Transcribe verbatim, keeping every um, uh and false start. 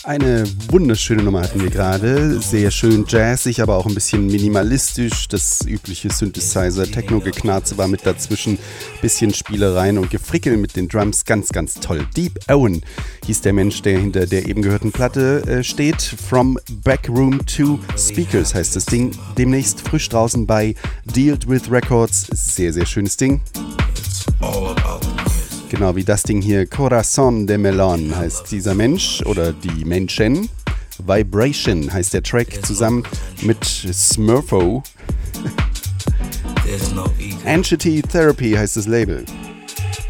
Eine wunderschöne Nummer hatten wir gerade, sehr schön jazzig, aber auch ein bisschen minimalistisch. Das übliche Synthesizer-Techno-Geknarze war mit dazwischen, bisschen Spielereien und Gefrickel mit den Drums, ganz, ganz toll. Deep Owen hieß der Mensch, der hinter der eben gehörten Platte äh, steht. From Backroom to Speakers heißt das Ding, demnächst frisch draußen bei Dealt With Records. Sehr, sehr schönes Ding. Genau wie das Ding hier, Corazon de Melon heißt dieser Mensch oder die Menschen. Vibration heißt der Track zusammen mit Smurfo. Entity Therapy heißt das Label.